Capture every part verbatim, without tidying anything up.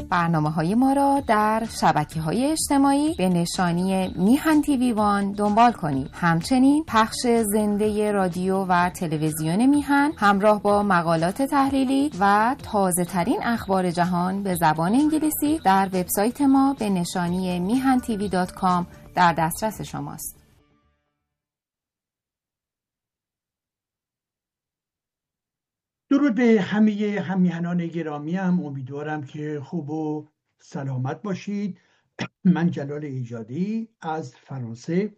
برنامه‌های ما را در شبکه‌های اجتماعی به نشانی میهن تیوی وان دنبال کنید. همچنین پخش زنده رادیو و تلویزیون میهن همراه با مقالات تحلیلی و تازه‌ترین اخبار جهان به زبان انگلیسی در وبسایت ما به نشانی میهن تیوی دات کام در دسترس شماست. درود به همه همیهنان گرامیم، امیدوارم که خوب و سلامت باشید. من جلال ایجادی از فرانسه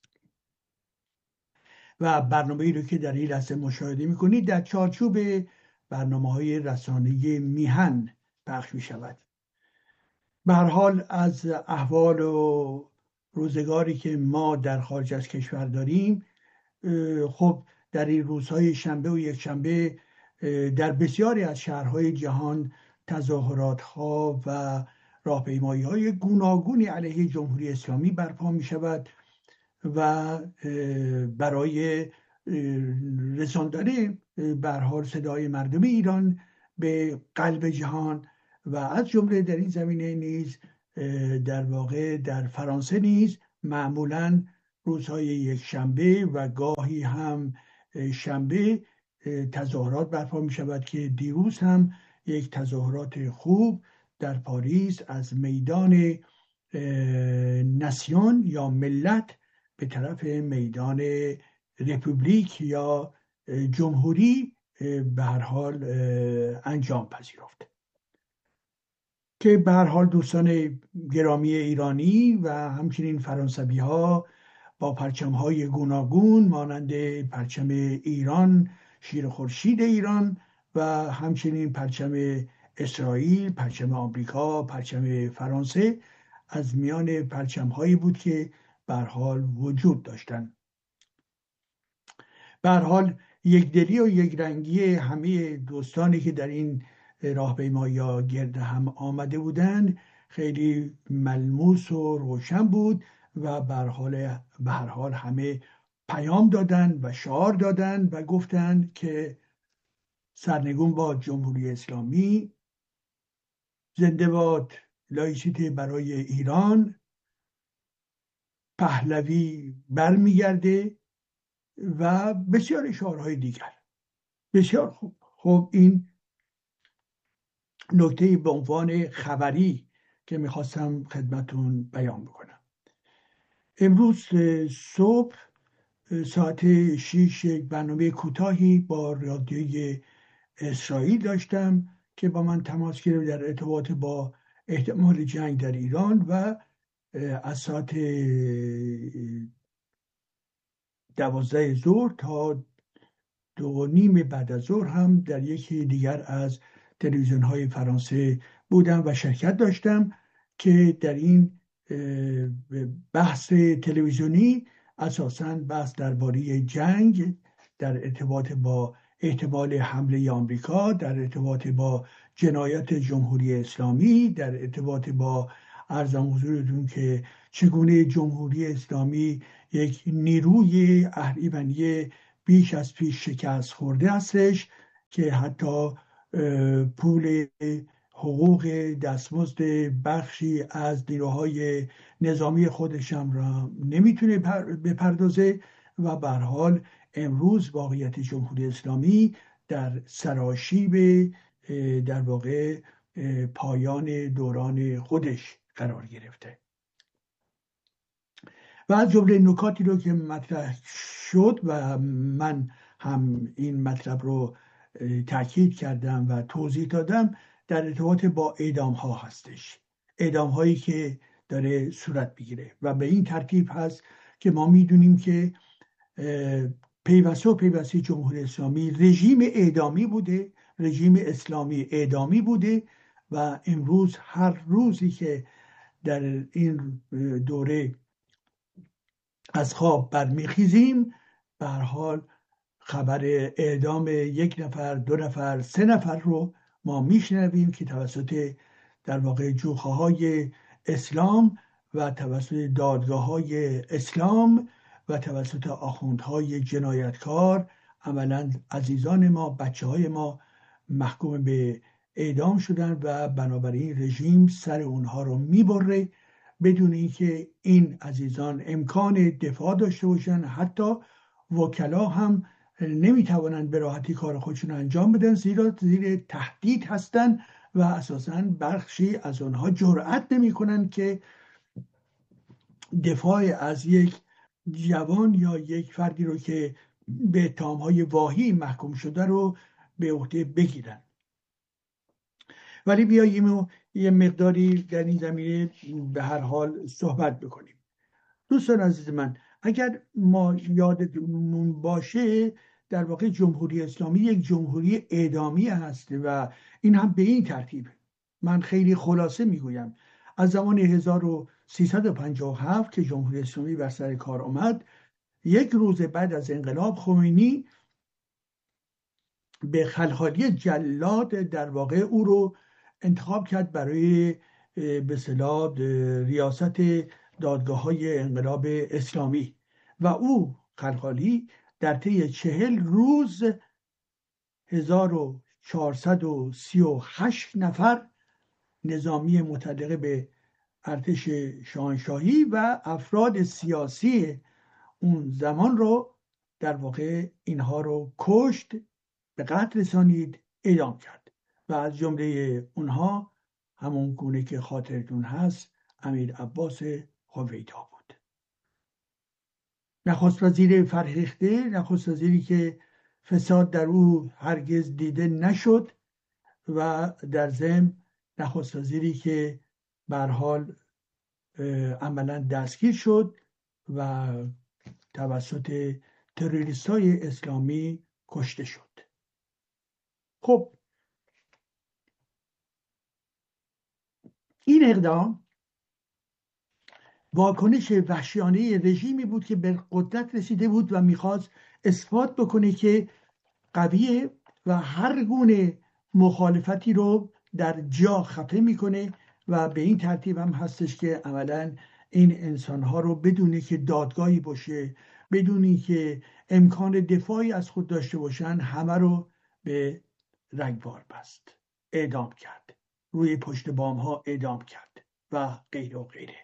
و برنامه‌ای رو که در این لحظه مشاهده می‌کنید در چارچوب برنامه‌های رسانه‌ای میهن پخش می‌شود. به هر حال از احوال و روزگاری که ما در خارج از کشور داریم، خب در این روزهای شنبه و یک شنبه در بسیاری از شهرهای جهان تظاهرات‌ها و راهپیمایی‌های گوناگونی علیه جمهوری اسلامی برپا می‌شود و برای رساندن به هر حال صدای مردم ایران به قلب جهان و از جمله در این زمینه نیز در واقع در فرانسه نیز معمولاً روزهای یک شنبه و گاهی هم شنبه تظاهرات برپا می شود که دیروز هم یک تظاهرات خوب در پاریس از میدان ناسیون یا ملت به طرف میدان رپوبلیک یا جمهوری به هر حال انجام پذیرفت که به هر حال دوستان گرامی ایرانی و همچنین فرانسوی ها با پرچم های گوناگون مانند پرچم ایران، شیر خورشید ایران و همچنین پرچم اسرائیل، پرچم آمریکا، پرچم فرانسه از میان پرچم هایی بود که به هر حال وجود داشتند. به هر حال یکدلی و یکرنگی همه دوستانی که در این راهپیمایی‌ها گرد هم آمده بودند خیلی ملموس و روشن بود و به هر حال به هر حال همه پیام دادن و شعار دادن و گفتند که سرنگون باد جمهوری اسلامی، زنده باد لایسیته برای ایران، پهلوی برمیگرده و بسیار شعارهای دیگر. بسیار خوب. خب این نکته به عنوان خبری که میخواستم خدمتون بیان بکنم. امروز صبح ساعت شیش یک برنامه کوتاهی با رادیوی اسرائیل داشتم که با من تماس گرفت در ارتباط با احتمال جنگ در ایران و از ساعت دوازده ظهر تا دو نیم بعد از ظهر هم در یکی دیگر از تلویزیون های فرانسه بودم و شرکت داشتم که در این بحث تلویزیونی اساساً بحث درباره جنگ در ارتباط با احتمال حمله آمریکا، در ارتباط با جنایت جمهوری اسلامی، در ارتباط با عرضم حضورتون که چگونه جمهوری اسلامی یک نیروی اهریمنی بیش از پیش شکست خورده هستش که حتی پول حقوق دستمزد بخشی از نیروهای نظامی خودشم را نمیتونه بپردازه و به هر حال امروز واقعیت جمهوری اسلامی در سراشیب در واقع پایان دوران خودش قرار گرفته و از جمله نکاتی رو که مطرح شد و من هم این مطلب رو تاکید کردم و توضیح دادم در ارتباط با اعدام ها هستش. اعدام هایی که داره صورت میگیره و به این ترتیب هست که ما میدونیم که پیوسته و پیوسته جمهوری اسلامی رژیم اعدامی بوده، رژیم اسلامی اعدامی بوده و امروز هر روزی که در این دوره از خواب برمیخیزیم به هر حال خبر اعدام یک نفر، دو نفر، سه نفر رو ما میشنویم که توسط در واقع جوخه‌های اسلام و توسط دادگاه‌های اسلام و توسط آخوندهای جنایتکار عملاً عزیزان ما، بچه‌های ما محکوم به اعدام شدن و بنابراین رژیم سر اونها رو میبره بدون اینکه این عزیزان امکان دفاع داشته باشن. حتی وکلا هم نمیتوانند به راحتی کار خودشون انجام بدن، زیرا زیر تهدید هستن و اساساً بخشی از آنها جرأت نمیکنن که دفاع از یک جوان یا یک فردی رو که به اتهام‌های واهی محکوم شده رو به عهده بگیرن. ولی بیاییم و یه مقداری در این زمینه به هر حال صحبت بکنیم. دوستان عزیز من، اگر ما یادمون باشه در واقع جمهوری اسلامی یک جمهوری اعدامی هست و این هم به این ترتیب، من خیلی خلاصه میگویم، از زمان هزار و سیصد و پنجاه و هفت که جمهوری اسلامی بر سر کار آمد، یک روز بعد از انقلاب خمینی به خلخالی جلاد در واقع او رو انتخاب کرد برای به اصطلاح ریاست دادگاه‌های انقلاب اسلامی و او خلخالی در طی چهل روز هزار و چهارصد و سی و هشت نفر نظامی متعلق به ارتش شاهنشاهی و افراد سیاسی اون زمان رو در واقع اینها رو کشت، به قتل رسانید، اعدام کرد و از جمله اونها همون گونه که خاطرتون هست امیر عباس هویدا بود. نخست وزیر فرهیخته، نخست وزیری که فساد در او هرگز دیده نشد و در ضمن نخست وزیری که به هر حال عملا دستگیر شد و توسط تروریستای اسلامی کشته شد. خب این اقدام واکنش وحشیانه رژیمی بود که به قدرت رسیده بود و میخواست اثبات بکنه که قویه و هر گونه مخالفتی رو در جا خفه میکنه و به این ترتیب هم هستش که عملا این انسانها رو بدون که دادگاهی باشه، بدون که امکان دفاعی از خود داشته باشن، همه رو به رگبار بست، اعدام کرد، روی پشت بام ها اعدام کرد و غیره و غیره.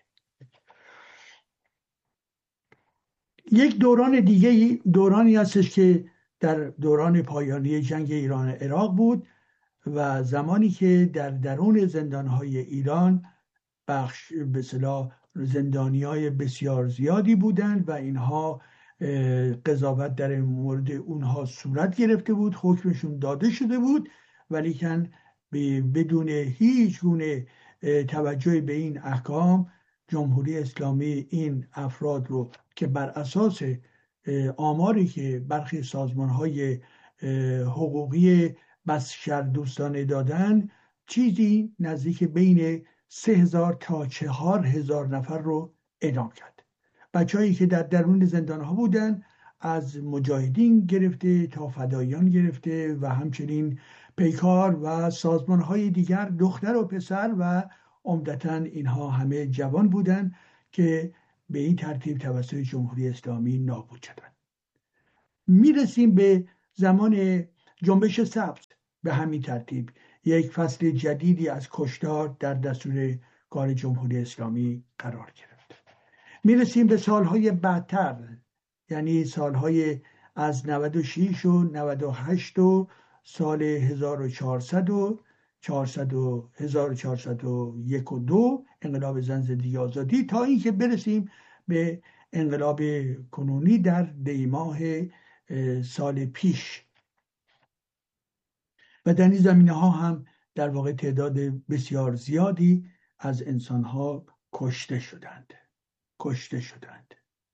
یک دوران دیگه دورانی هستش که در دوران پایانی جنگ ایران عراق بود و زمانی که در درون زندانهای ایران بخش به اصطلاح زندانیای بسیار زیادی بودند و اینها قضاوت در مورد اونها صورت گرفته بود، حکمشون داده شده بود، ولی کن بدون هیچ گونه توجه به این احکام جمهوری اسلامی این افراد رو که بر اساس آماری که برخی سازمان‌های حقوقی بشر دوستانه دادن، چیزی نزدیک بین سه هزار تا چهار هزار نفر رو اعدام کرد. بچه‌هایی که در درون زندان‌ها بودن، از مجاهدین گرفته تا فداییان گرفته و همچنین پیکار و سازمان‌های دیگر، دختر و پسر و عمدتاً اینها همه جوان بودند که به این ترتیب توسط جمهوری اسلامی نابود شدند. میرسیم به زمان جنبش سبز، به همین ترتیب یک فصل جدیدی از کشتار در دستور کار جمهوری اسلامی قرار گرفت. میرسیم به سالهای بعدتر، یعنی سالهای از نود و شش و نود و هشت و سال هزار و چهارصد و هزار و چهارصد و یک و دو، انقلاب زن زندگی آزادی، تا اینکه برسیم به انقلاب کنونی در دیماه سال پیش و در این زمینه ها هم در واقع تعداد بسیار زیادی از انسان ها کشته شدند کشته شدند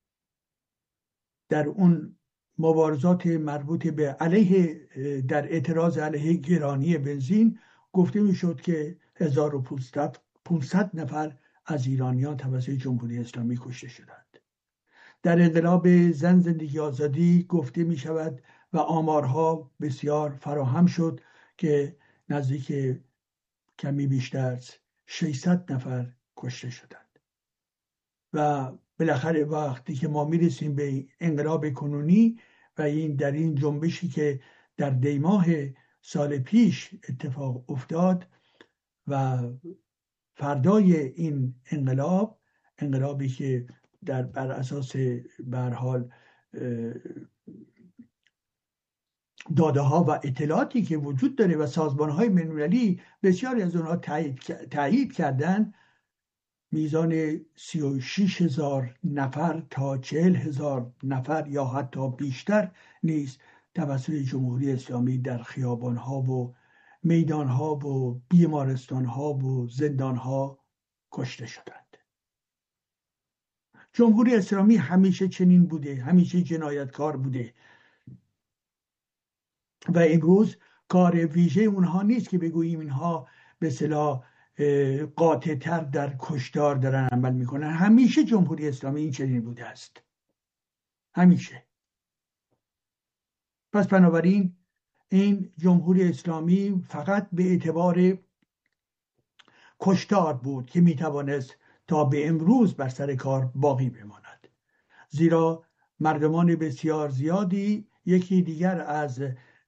در اون مبارزات مربوط به علیه در اعتراض علیه گرانی بنزین گفته می شد که هزار و پانصد نفر از ایرانیان توسط جمهوری اسلامی کشته شدند. در انقلاب زن زندگی آزادی گفته می شود و آمارها بسیار فراهم شد که نزدیک کمی بیشتر از ششصد نفر کشته شدند. و بالاخره وقتی که ما می رسیم به انقلاب کنونی و این در این جنبشی که در دیماه سال پیش اتفاق افتاد و فردای این انقلاب، انقلابی که در بر اساس به هر حال داده ها و اطلاعاتی که وجود داره و سازمان های بین‌المللی بسیاری از اونها تایید تایید کردن، میزان سی و شش هزار نفر تا چهل هزار نفر یا حتی بیشتر نیز توسط جمهوری اسلامی در خیابان ها و میدان ها و بیمارستان ها و زندان ها کشته شدند. جمهوری اسلامی همیشه چنین بوده، همیشه جنایتکار بوده و امروز کار ویژه اونها نیست که بگوییم اینها به اصطلاح قاطع‌تر در کشتار دارن عمل میکنن. همیشه جمهوری اسلامی این چنین بوده است، همیشه. پس بنابراین این جمهوری اسلامی فقط به اعتبار کشتار بود که میتوانست تا به امروز بر سر کار باقی بماند، زیرا مردمان بسیار زیادی یکی دیگر از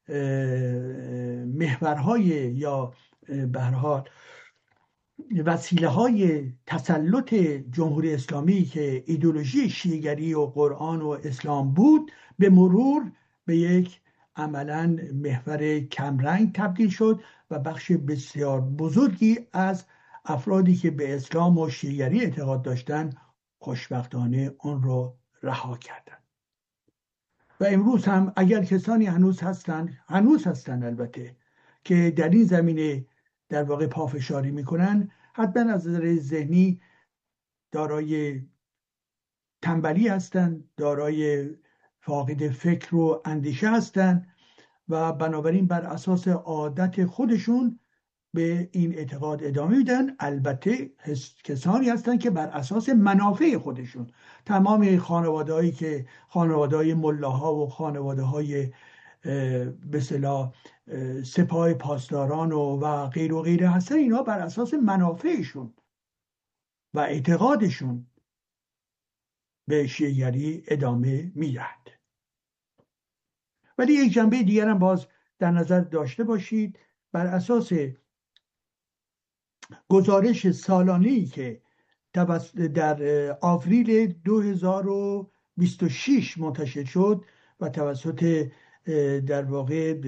محورهای یا به هر حال وسیله های تسلط جمهوری اسلامی که ایدئولوژی شیعه‌گری و قرآن و اسلام بود، به مرور به یک عملاً محور کمرنگ تبدیل شد و بخش بسیار بزرگی از افرادی که به اسلام و شیعه‌گری اعتقاد داشتند خوشبختانه آن را رها کردند. و امروز هم اگر کسانی هنوز هستند هنوز هستند البته که در این زمینه در واقع پافشاری میکنن، حتما از نظر ذهنی دارای تنبلی هستند، دارای فاقد فکر و اندیشه هستند و بنابراین بر اساس عادت خودشون به این اعتقاد ادامه میدن. البته کسانی هستند که بر اساس منافع خودشون، تمام خانواده‌هایی که خانواده‌های ملاها و خانواده‌های به اصطلاح سپاه پاسداران و و غیر و غیره هستن، اینا بر اساس منافعشون و اعتقادشون به شیعه‌گری ادامه میدهند. ولی یک جنبه دیگر هم باز در نظر داشته باشید. بر اساس گزارش سالانه‌ای که در آوریل دو هزار و بیست و شش منتشر شد و توسط در واقع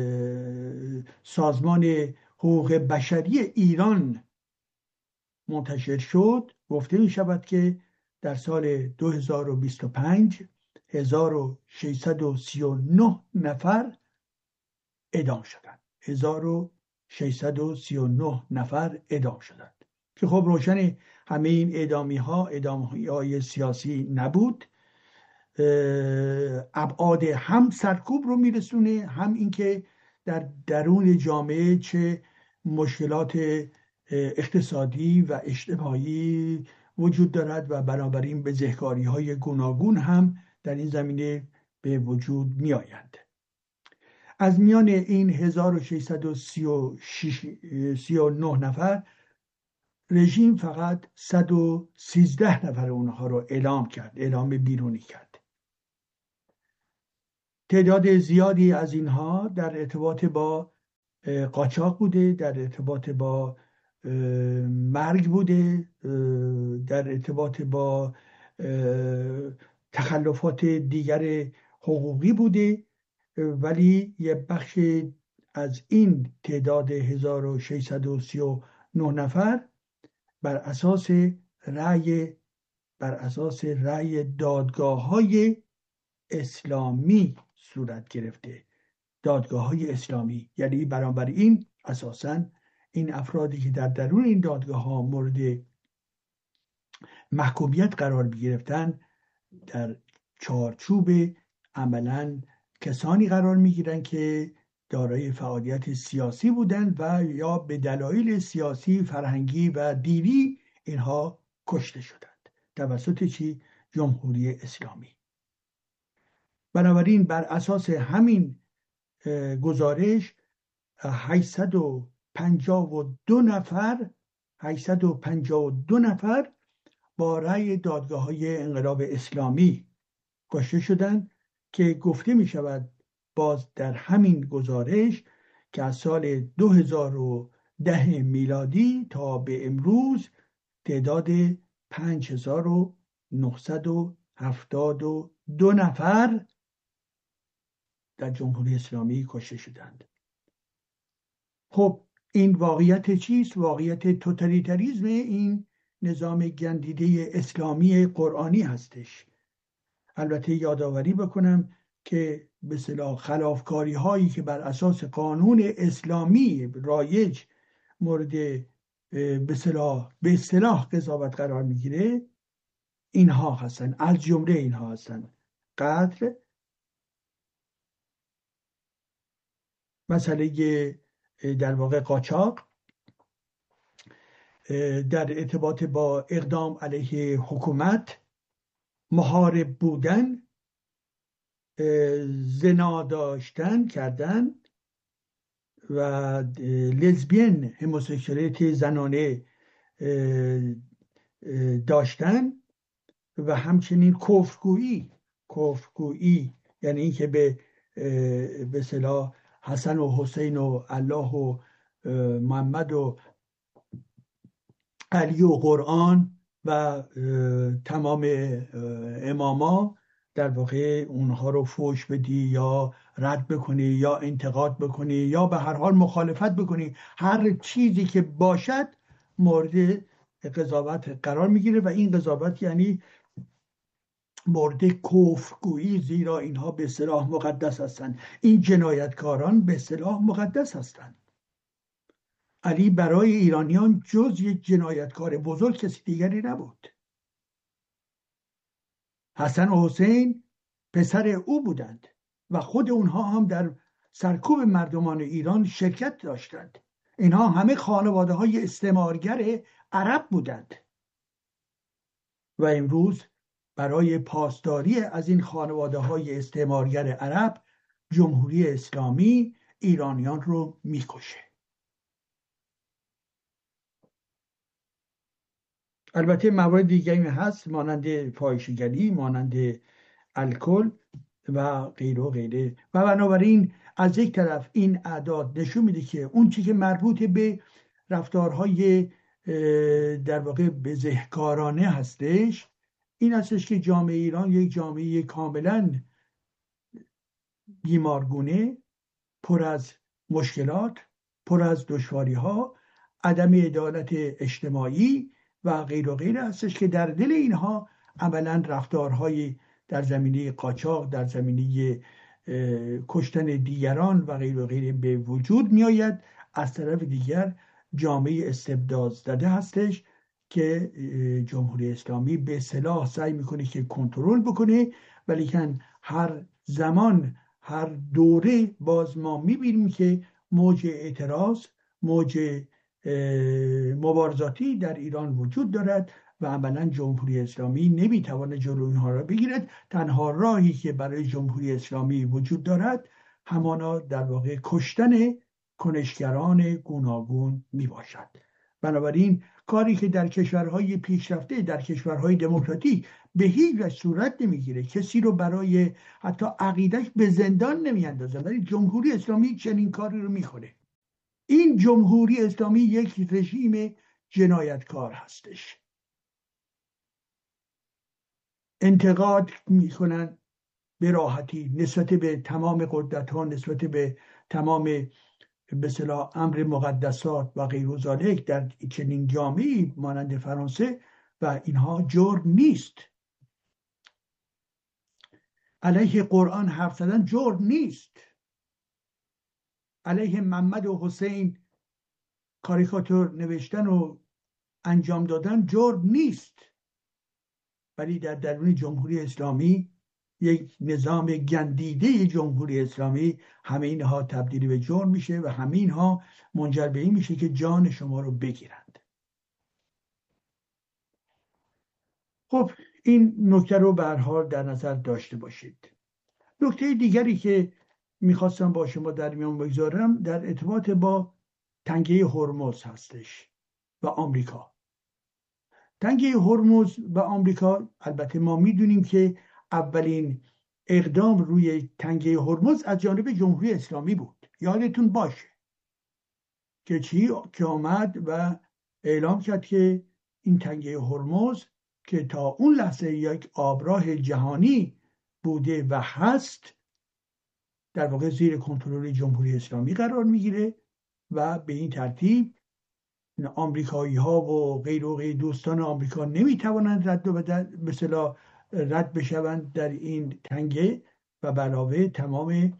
سازمان حقوق بشری ایران منتشر شد، گفته می شود که در سال دو هزار و بیست و پنج هزار و ششصد و سی و نه نفر اعدام شدند. هزار و ششصد و سی و نه نفر اعدام شدند که خب روشن همه این اعدامی ها اعدامی های سیاسی نبود. ابعاد هم سرکوب رو میرسونه، هم اینکه در درون جامعه چه مشکلات اقتصادی و اجتماعی وجود دارد و بنابراین بزهکاری های گوناگون هم در این زمینه به وجود می آیند. از میان این هزار و ششصد و سی و نه نفر رژیم فقط صد و سیزده نفر اونها رو اعلام کرد، اعلام بیرونی کرد. تعداد زیادی از اینها در ارتباط با قاچاق بوده، در ارتباط با مرگ بوده، در ارتباط با تخلفات دیگر حقوقی بوده، ولی یه بخش از این تعداد هزار و ششصد و سی و نه نفر بر اساس رأی بر اساس رأی دادگاه‌های اسلامی صورت گرفته. دادگاه‌های اسلامی یعنی بنابراین اساساً این افرادی که در درون این دادگاه‌ها مورد محکومیت قرار می‌گرفتن در چارچوب عملاً کسانی قرار می‌گیرند که دارای فعالیت سیاسی بودند و یا به دلایل سیاسی، فرهنگی و دینی اینها کشته شدند توسط چی؟ جمهوری اسلامی. بنابراین بر اساس همین گزارش هشتصد و پنجاه و دو نفر هشتصد و پنجاه و دو نفر با رأی دادگاه‌های انقلاب اسلامی کشته شدند که گفته می شود باز در همین گزارش که از سال دو هزار و ده میلادی تا به امروز تعداد پنج هزار و نهصد و هفتاد و دو نفر در جمهوری اسلامی کشته شدند. خب این واقعیت چیست؟ واقعیت توتالیتاریسم این نظام گندیده اسلامی قرآنی هستش. البته یادآوری بکنم که به اصطلاح خلافکاری هایی که بر اساس قانون اسلامی رایج مورد به اصطلاح به اصطلاح قضاوت قرار میگیره اینها هستن، از جمله اینها هستن: قتل، مسئله در واقع قاچاق، در ارتباط با اقدام علیه حکومت، محارب بودن، زنا داشتن کردن و لزبین هموسکسولیت زنانه داشتن و همچنین کفرگویی کفرگویی یعنی اینکه به به اصطلاح حسن و حسین و الله و محمد و علی و قرآن و تمام اماما در واقع اونها رو فوش بدی یا رد بکنی یا انتقاد بکنی یا به هر حال مخالفت بکنی، هر چیزی که باشد مورد قضاوت قرار میگیره و این قضاوت یعنی مورد کفرگویی، زیرا اینها به اصطلاح مقدس هستند. این جنایتکاران به اصطلاح مقدس هستند. علی برای ایرانیان جز یک جنایتکار بزرگ کسی دیگری نبود. حسن و حسین پسر او بودند و خود اونها هم در سرکوب مردمان ایران شرکت داشتند. اینها همه خانواده های استعمارگر عرب بودند و امروز برای پاسداری از این خانواده های استعمارگر عرب جمهوری اسلامی ایرانیان رو میکشه. البته موارد دیگری هست مانند فاحشه‌گری، مانند الکل و غیره و غیره و بنابراین از یک طرف این اعداد نشون میده که اون چیزی که مربوط به رفتارهای در واقع بزهکارانه هستش این هستش که جامعه ایران یک جامعه کاملا بیمارگونه، پر از مشکلات، پر از دشواری ها، عدم عدالت اجتماعی و غیر و غیره هستش که در دل اینها عملا رفتارهای در زمینه قاچاق، در زمینه کشتن دیگران و غیر و غیره به وجود می آید. از طرف دیگر جامعه استبداد زده هستش که جمهوری اسلامی به اصطلاح سعی میکنه که کنترل بکنه، ولی کن هر زمان هر دوره باز ما میبینیم که موج اعتراض، موج مبارزاتی در ایران وجود دارد و عملا جمهوری اسلامی نمیتواند جلوی اینها را بگیرد. تنها راهی که برای جمهوری اسلامی وجود دارد همانا در واقع کشتن کنشگران گوناگون میباشد. بنابراین کاری که در کشورهای پیشرفته، در کشورهای دموکراتیک به هیچ وجه صورت نمیگیره، کسی رو برای حتی عقیدش به زندان نمیاندازه، ولی جمهوری اسلامی چنین کاری رو میکنه. این جمهوری اسلامی یک رژیم جنایتکار هستش. انتقاد میکنن به راحتی نسبت به تمام قدرت ها، نسبت به تمام به اصطلاح امر مقدسات و غیر و ذالک در چنین جامعه‌ای مانند فرانسه و اینها جرم نیست. علیه قرآن حرف زدن جرم نیست. علیه محمد و حسین کاریکاتور نوشتن و انجام دادن جرم نیست. ولی در درون جمهوری اسلامی، یک نظام گندیده جمهوری اسلامی، همه اینها تبدیل به جرم میشه و همه اینها منجر به این میشه که جان شما رو بگیرند. خب این نکته رو به هر حال در نظر داشته باشید. نکته دیگری که میخواستم با شما در میان بگذارم در ارتباط با تنگه هرمز هستش و آمریکا. تنگه هرمز و آمریکا، البته ما میدونیم که اولین اقدام روی تنگه هرمز از جانب جمهوری اسلامی بود. یادتون باشه که چی که آمد و اعلام کرد که این تنگه هرمز که تا اون لحظه یک آبراه جهانی بوده و هست در واقع زیر کنترل جمهوری اسلامی قرار میگیره و به این ترتیب آمریکایی ها و غیر و غیر دوستان آمریکا نمیتوانند رد و بدل مثلا رد بشوند در این تنگه و به علاوه تمام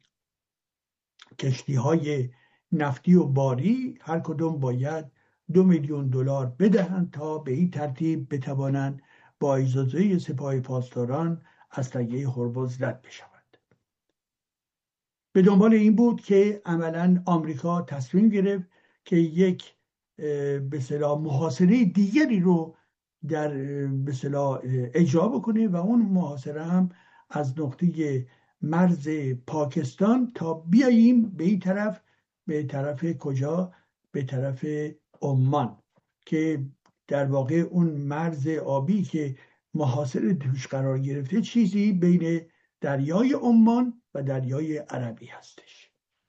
کشتی های نفتی و باری هر کدوم باید دو میلیون دلار بدهند تا به این ترتیب بتوانند با اجازه سپاه پاسداران از تنگه هرمز رد بشوند. به دنبال این بود که عملا آمریکا تصمیم گرفت که یک به اصطلاح محاصره دیگری رو در به اصطلاح اجرا بکنه و اون محاصره هم از نقطه مرز پاکستان تا بیاییم به این طرف، به طرف کجا؟ به طرف عمان، که در واقع اون مرز آبی که محاصره توش قرار گرفته چیزی بین دریای عمان و دریای عربی هستش.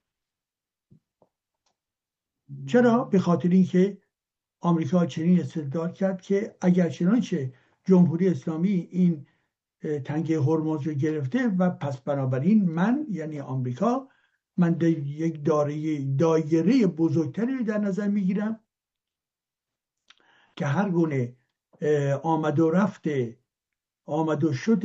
چرا؟ به خاطر اینکه آمریکا چنین استدلال کرد که اگر چنانچه جمهوری اسلامی این تنگه هرمز رو گرفته و پس بنابراین من یعنی آمریکا من یک دایره بزرگتری رو در نظر میگیرم که هر گونه آمد و رفت آمد و شد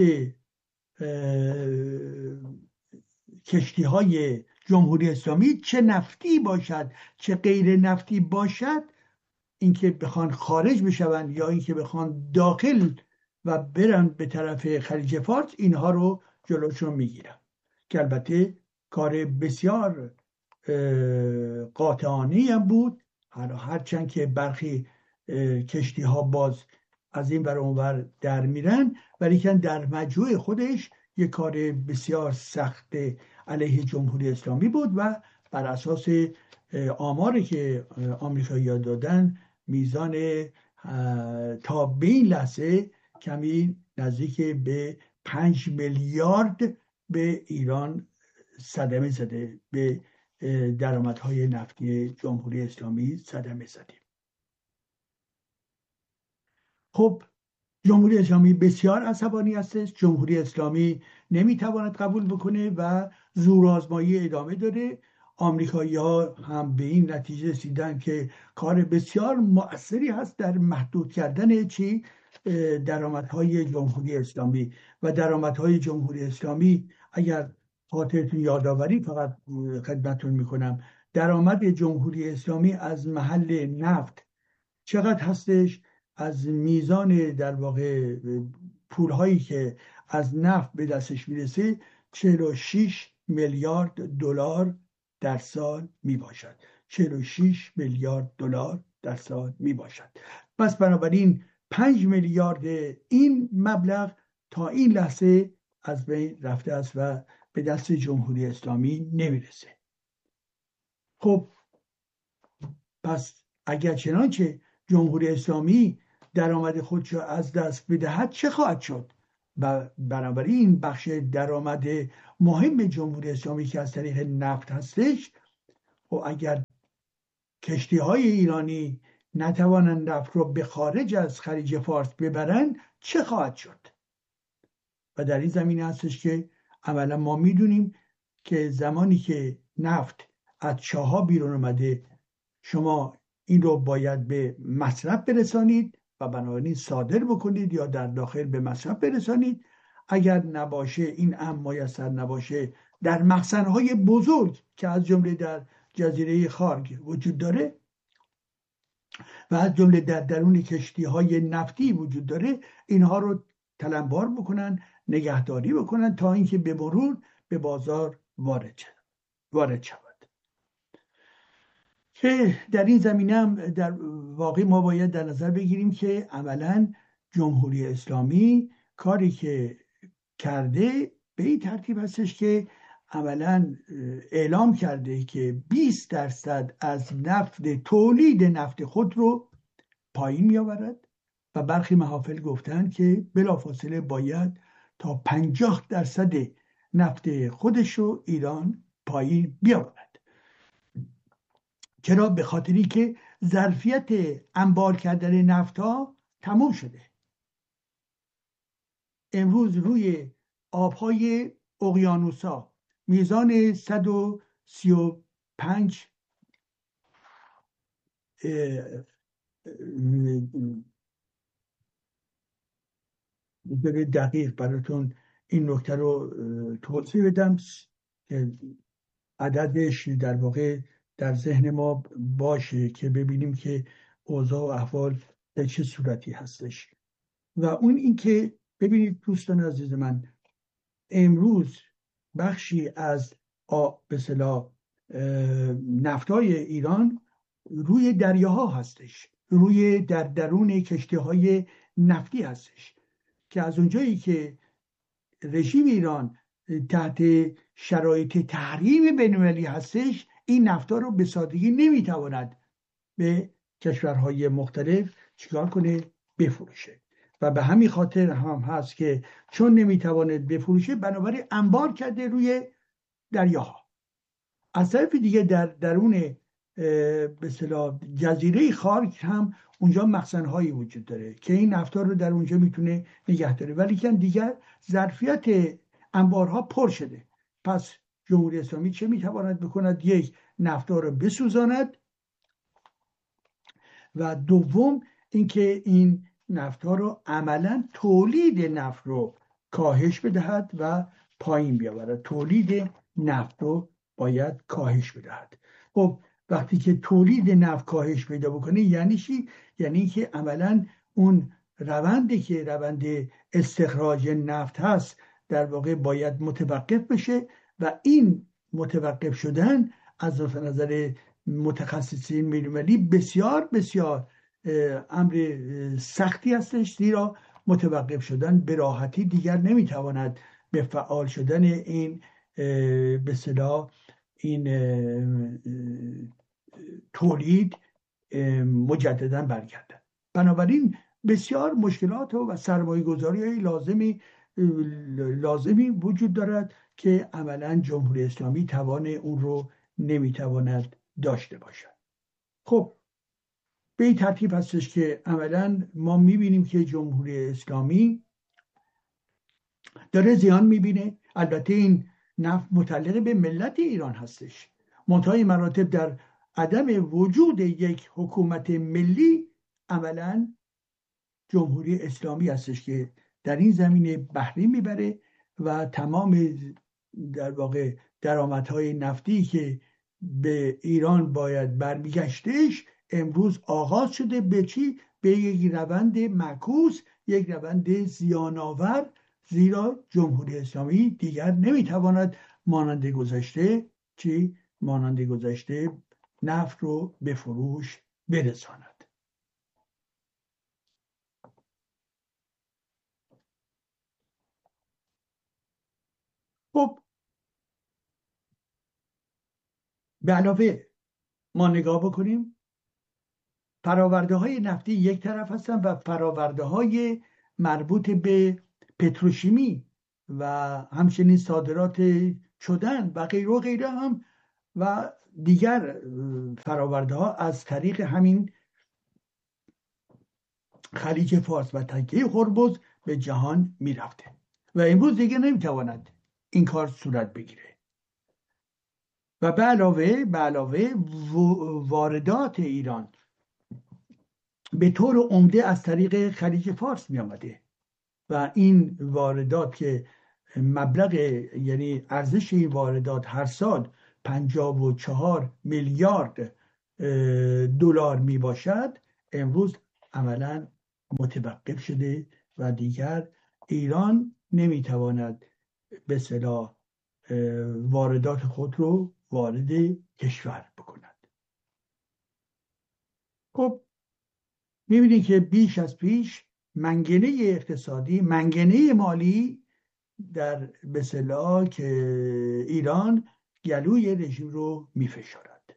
کشتی های جمهوری اسلامی چه نفتی باشد چه غیر نفتی باشد، اینکه بخوان خارج بشون یا اینکه بخوان داخل و برن به طرف خلیج فارس، اینها رو جلوشون میگیرن، که البته کار بسیار قاطعانه‌ای هم بود، هرچند که برخی کشتی ها باز از این ور اون ور در میرن، ولیکن در مجموع خودش یک کار بسیار سخت علیه جمهوری اسلامی بود و بر اساس آماری که آمریکایی‌ها دادن میزان تا به این لحظه کمی نزدیک به پنج میلیارد به ایران صدمه زده، به درآمدهای نفتی جمهوری اسلامی صدمه زده. خب جمهوری اسلامی بسیار عصبانی هستش، جمهوری اسلامی نمیتواند قبول بکنه و زورآزمایی ادامه داره. آمریکایی‌ها هم به این نتیجه رسیدن که کار بسیار مؤثری هست در محدود کردن چی درآمدهای جمهوری اسلامی و درآمدهای جمهوری اسلامی. اگر خاطرتون یادآوری فقط خدمتتون میکنم، درآمد جمهوری اسلامی از محل نفت چقدر هستش؟ از میزان در واقع پولهایی که از نفت به دستش میرسه چهل و شش میلیارد دلار در سال می باشد. چهل و شش میلیارد دلار در سال می باشد. پس بنابراین پنج میلیارد این مبلغ تا این لحظه از بین رفته است و به دست جمهوری اسلامی نمیرسه. خب پس اگر چنانچه جمهوری اسلامی درآمد خودش را از دست بدهد چه خواهد شد؟ و بنابراین بخش درآمد مهم جمهوری اسلامی که از طریق نفت هستش، و اگر کشتی های ایرانی نتوانند نفت رو به خارج از خلیج فارس ببرند چه خواهد شد؟ و در این زمینه هستش که اولا ما میدونیم که زمانی که نفت از چاه‌ها بیرون اومده شما این رو باید به مصرف برسانید و بنابراین صادر بکنید یا در داخل به مصرف برسانید. اگر نباشه، این امر میسر نباشه، در مخزن‌های بزرگ که از جمله در جزیره خارگ وجود داره و از جمله در درون کشتی‌های نفتی وجود داره، اینها رو تلمبار بکنن، نگهداری بکنن تا اینکه به مرور به بازار وارد شد وارد شود. که در این زمینه هم در واقع ما باید در نظر بگیریم که عملاً جمهوری اسلامی کاری که کرده به این ترتیب هستش که عملاً اعلام کرده که بیست درصد از نفت تولید نفت خود رو پایین می آورد و برخی محافل گفتن که بلافاصله باید تا پنجاه درصد نفت خودش رو ایران پایین بیاورد. چرا؟ به خاطری که ظرفیت انبار کردن نفت‌ها تموم شده. امروز روی آبهای اقیانوسا میزان صد و سی و پنج دقیق براتون این نکته رو توضیح بدم که عددش در واقع در ذهن ما باشه که ببینیم که اوضاع و احوال در چه صورتی هستش. و اون این که ببینید دوستان عزیز من، امروز بخشی از به اصطلاح نفتای ایران روی دریاها هستش، روی در درون کشتی‌های نفتی هستش که از اونجایی که رژیم ایران تحت شرایط تحریم بین‌المللی هستش، این نفتا رو به سادگی نمیتواند به کشورهای مختلف چیکار کنه؟ بفروشه. و به همین خاطر هم هست که چون نمیتواند بفروشه بنابراین انبار کرده روی دریاها. از طرف دیگه در درون به اصطلاح جزیره خارک هم اونجا مخزن‌هایی وجود داره که این نفتا رو در اونجا میتونه نگه داره، ولی که دیگر ظرفیت انبارها پر شده. پس جمهوری اسلامی چه میتواند بکند؟ یک، نفتا رو بسوزاند و دوم اینکه این نفتا رو عملا تولید نفت رو کاهش بدهد و پایین بیاورد. تولید نفت رو باید کاهش بدهد. خب وقتی که تولید نفت کاهش پیدا بکنه یعنی چی؟ یعنی که عملا اون روندی که روند استخراج نفت هست در واقع باید متوقف بشه و این متوقف شدن از نظر متخصصین بین‌المللی بسیار بسیار امر سختی هستش، زیرا متوقف شدن به راحتی دیگر نمیتواند به فعال شدن این به اصطلاح این تولید مجددا برگردد. بنابراین بسیار مشکلات و سرمایه گذاری های لازمی لازمی وجود دارد که عملا جمهوری اسلامی توان اون رو نمیتواند داشته باشد. خب به این ترتیب هستش که عملا ما میبینیم که جمهوری اسلامی داره زیان میبینه. البته این نفت متعلق به ملت ایران هستش، منتهای مراتب در عدم وجود یک حکومت ملی عملا جمهوری اسلامی هستش که در این زمینه بهره میبره و تمام در واقع درآمدهای نفتی که به ایران باید برمیگشتش امروز آغاز شده به چی؟ به یک روند معکوس، یک روند زیان‌آور، زیرا جمهوری اسلامی دیگر نمیتواند مانند گذشته چی؟ مانند گذشته نفت رو به فروش برساند. خب به علاوه ما نگاه بکنیم، فراورده های نفتی یک طرف هستن و فراورده های مربوط به پتروشیمی و همچنین صادرات چدن و غیره و غیره هم و دیگر فراورده ها از طریق همین خلیج فارس و تکه هرمز به جهان می رفته و امروز دیگه نمیتواند این کار صورت بگیره. و به علاوه به علاوه واردات ایران به طور عمده از طریق خلیج فارس می آمده و این واردات که مبلغ یعنی ارزش این واردات هر سال پنجاه و چهار میلیارد دلار می باشد، امروز عملا متوقف شده و دیگر ایران نمی تواند به اصطلاح واردات خود رو وارد کشور بکند. خب می‌بینید که بیش از پیش منگنه اقتصادی، منگنه مالی در به اصطلاح که ایران گلوی رژیم رو می‌فشارد،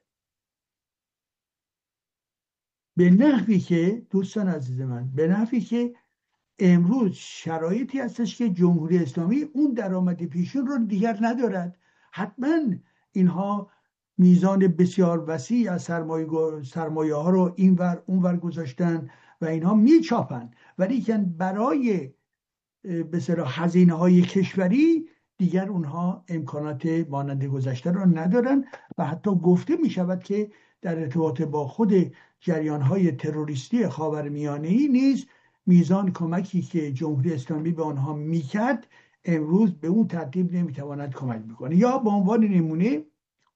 به نحوی که دوستان عزیز من به نحوی که امروز شرایطی هستش که جمهوری اسلامی اون درآمد پیشین رو دیگر ندارد. حتما اینها میزان بسیار وسیع از سرمایه, سرمایه ها رو این ور اون ور گذاشتن و اینها میچاپن، ولی که برای به اصطلاح هزینه های کشوری دیگر اونها امکانات مانند گذشته رو ندارن و حتی گفته می شود که در ارتباط با خود جریان های تروریستی خاورمیانه‌ای نیز میزان کمکی که جمهوری اسلامی به آنها میکرد امروز به اون ترتیب نمیتواند کمک بکنه. یا به عنوان نمونه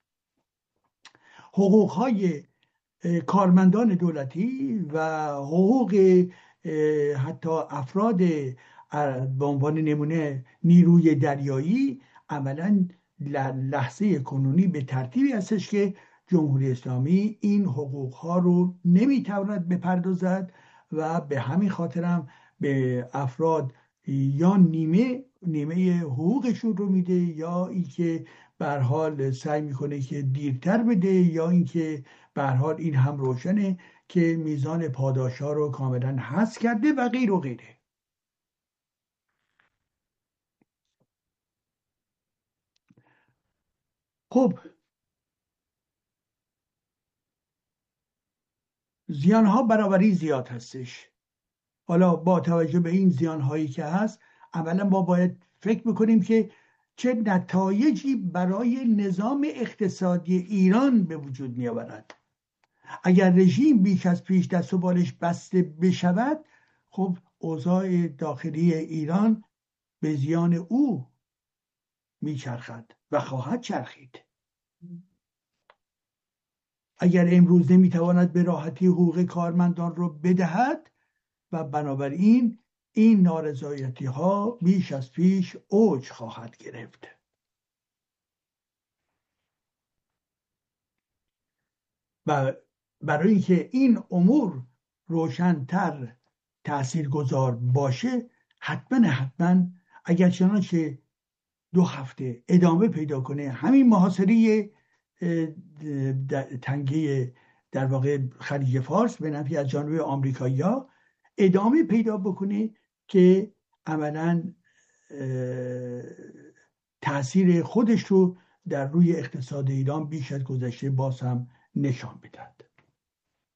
حقوق های کارمندان دولتی و حقوق حتی افراد به عنوان نمونه نیروی دریایی عملا لحظه کنونی به ترتیبی هستش که جمهوری اسلامی این حقوق ها رو نمیتواند بپردازد و به همین خاطرم به افراد یا نیمه نیمه حقوقشون رو میده، یا اینکه به هر حال سعی میکنه که دیرتر بده، یا اینکه به هر حال این هم روشنه که میزان پاداش ها رو کاملا حذف کرده و غیر و غیره. خب زیان ها برابری زیاد هستش. حالا با توجه به این زیان هایی که هست، اولا ما باید فکر میکنیم که چه نتایجی برای نظام اقتصادی ایران به وجود می آورد. اگر رژیم بیش از پیش دست و بالش بسته بشود، خب اوضاع داخلی ایران به زیان او میچرخد و خواهد چرخید. اگر امروز نمیتواند به راحتی حقوق کارمندان رو بدهد و بنابراین این نارضایتی ها بیش از پیش اوج خواهد گرفت. و برای اینکه این امور روشن‌تر تاثیرگذار باشه، حتما حتما اگر چنانچه دو هفته ادامه پیدا کنه همین محاصره تنگه در واقع خلیج فارس به نفع از جانب آمریکایی‌ها ادامه پیدا بکنه که عملاً تأثیر خودش رو در روی اقتصاد ایران بیش از گذشته باز هم نشان بدهد.